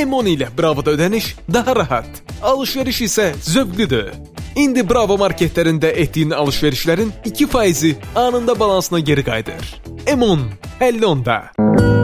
M10 ilə Bravo'da ödəniş daha rahat, alışveriş isə zövqlüdür. İndi Bravo marketlərində etdiyin alışverişlərin 2%-i anında balansına geri qayıdır. M10, 50 onda.